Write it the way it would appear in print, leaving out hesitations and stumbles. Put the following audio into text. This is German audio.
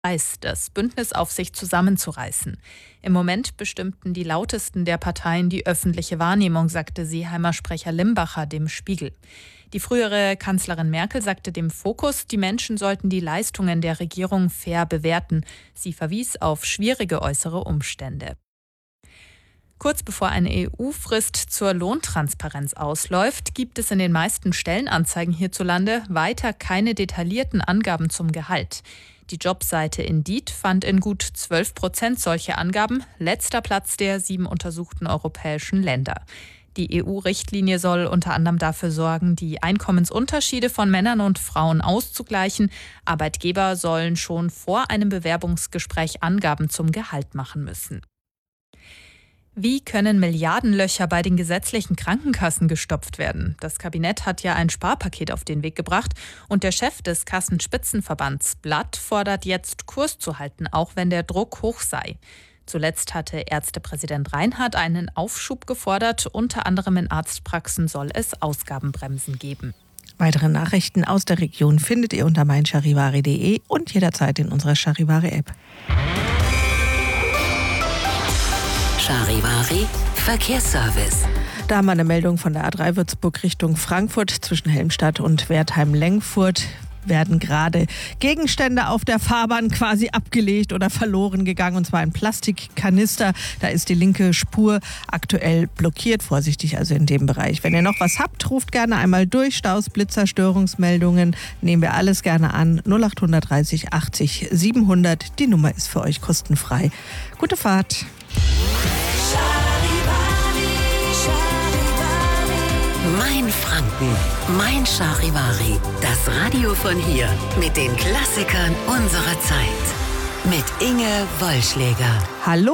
das Bündnis auf sich zusammenzureißen. Im Moment bestimmten die lautesten der Parteien die öffentliche Wahrnehmung, sagte Seeheimer Sprecher Limbacher dem Spiegel. Die frühere Kanzlerin Merkel sagte dem Fokus, die Menschen sollten die Leistungen der Regierung fair bewerten. Sie verwies auf schwierige äußere Umstände. Kurz bevor eine EU-Frist zur Lohntransparenz ausläuft, gibt es in den meisten Stellenanzeigen hierzulande weiter keine detaillierten Angaben zum Gehalt. Die Jobseite Indeed fand in gut 12% solche Angaben, letzter Platz der 7 untersuchten europäischen Länder. Die EU-Richtlinie soll unter anderem dafür sorgen, die Einkommensunterschiede von Männern und Frauen auszugleichen. Arbeitgeber sollen schon vor einem Bewerbungsgespräch Angaben zum Gehalt machen müssen. Wie können Milliardenlöcher bei den gesetzlichen Krankenkassen gestopft werden? Das Kabinett hat ja ein Sparpaket auf den Weg gebracht und der Chef des Kassenspitzenverbands Blatt fordert jetzt Kurs zu halten, auch wenn der Druck hoch sei. Zuletzt hatte Ärztepräsident Reinhardt einen Aufschub gefordert. Unter anderem in Arztpraxen soll es Ausgabenbremsen geben. Weitere Nachrichten aus der Region findet ihr unter meincharivari.de und jederzeit in unserer Charivari-App. Charivari Verkehrsservice. Da haben wir eine Meldung von der A3 Würzburg Richtung Frankfurt. Zwischen Helmstadt und Wertheim-Lengfurt werden gerade Gegenstände auf der Fahrbahn quasi abgelegt oder verloren gegangen. Und zwar ein Plastikkanister. Da ist die linke Spur aktuell blockiert. Vorsichtig also in dem Bereich. Wenn ihr noch was habt, ruft gerne einmal durch. Staus, Blitzer, Störungsmeldungen nehmen wir alles gerne an. 0830 80 700. Die Nummer ist für euch kostenfrei. Gute Fahrt. Mein Franken, mein Charivari. Das Radio von hier mit den Klassikern unserer Zeit. Mit Inge Wollschläger. Hallo.